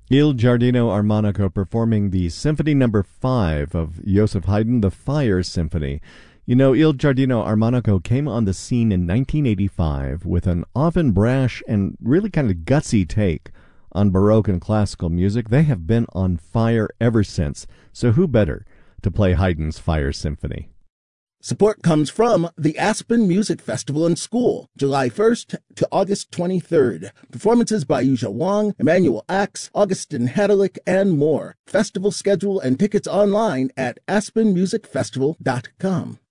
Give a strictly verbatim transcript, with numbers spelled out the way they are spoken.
Il Giardino Armonico performing the Symphony Number Five of Joseph Haydn, the Fire Symphony. You know, Il Giardino Armonico came on the scene in nineteen eighty-five with an often brash and really kind of gutsy take on Baroque and classical music. They have been on fire ever since. So who better to play Haydn's Fire Symphony? Support comes from the Aspen Music Festival and School, July first to August twenty-third. Performances by Yuzha Wang, Emmanuel Axe, Augustin Hadalick, and more. Festival schedule and tickets online at aspen music festival dot com.